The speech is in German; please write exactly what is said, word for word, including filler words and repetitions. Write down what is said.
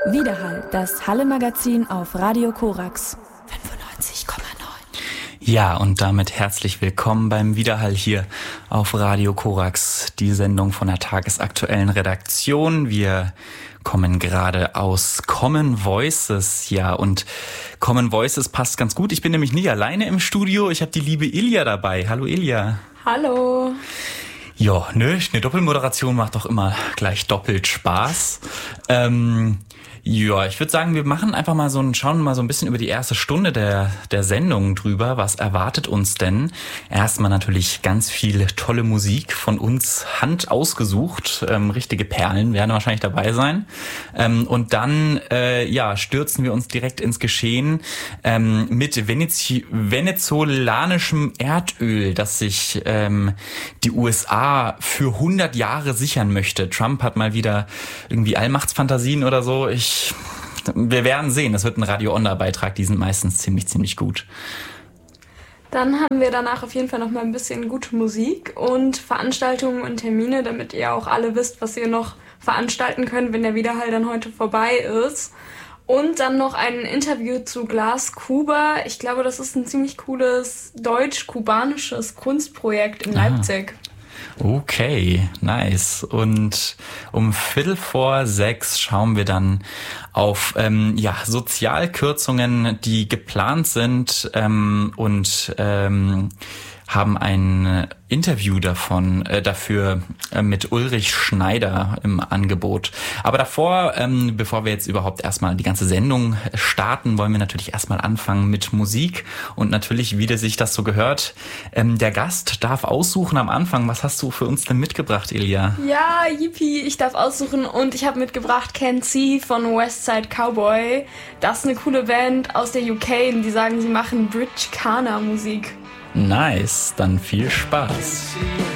Widerhall, das Halle-Magazin auf Radio Korax fünfundneunzig Komma neun. Ja, und damit herzlich willkommen beim Widerhall hier auf Radio Korax, die Sendung von der tagesaktuellen Redaktion. Wir kommen gerade aus Common Voices, ja, und Common Voices passt ganz gut. Ich bin nämlich nicht alleine im Studio, ich habe die liebe Ilja dabei. Hallo Ilja. Hallo. Ja, ne, eine Doppelmoderation macht doch immer gleich doppelt Spaß. Ähm, ja, ich würde sagen, wir machen einfach mal so ein, schauen mal so ein bisschen über die erste Stunde der, der Sendung drüber. Was erwartet uns denn? Erstmal natürlich ganz viel tolle Musik von uns Hand ausgesucht. Ähm, richtige Perlen werden wahrscheinlich dabei sein. Ähm, und dann, äh, ja, stürzen wir uns direkt ins Geschehen, ähm, mit Venezi- venezolanischem Erdöl, das sich, ähm, die U S A für hundert Jahre sichern möchte. Trump hat mal wieder irgendwie Allmachtsfantasien oder so. Ich Wir werden sehen, das wird ein Radio-Onda-Beitrag, die sind meistens ziemlich, ziemlich gut. Dann haben wir danach auf jeden Fall noch mal ein bisschen gute Musik und Veranstaltungen und Termine, damit ihr auch alle wisst, was ihr noch veranstalten könnt, wenn der Widerhall dann heute vorbei ist. Und dann noch ein Interview zu Glas Kuba. Ich glaube, das ist ein ziemlich cooles deutsch-kubanisches Kunstprojekt in Leipzig. Ah. Okay, nice. Und um Viertel vor sechs schauen wir dann auf ähm, ja Sozialkürzungen, die geplant sind, ähm, und ähm, haben ein Interview davon äh, dafür äh, mit Ulrich Schneider im Angebot. Aber davor, ähm, bevor wir jetzt überhaupt erstmal die ganze Sendung starten, wollen wir natürlich erstmal anfangen mit Musik. Und natürlich, wie sich das so gehört, ähm, der Gast darf aussuchen am Anfang. Was hast du für uns denn mitgebracht, Ilja? Ja, yippie, ich darf aussuchen und ich habe mitgebracht Can See von Westside Cowboy. Das ist eine coole Band aus der U K und die sagen, sie machen Bridge-Kana Musik. Nice, dann viel Spaß.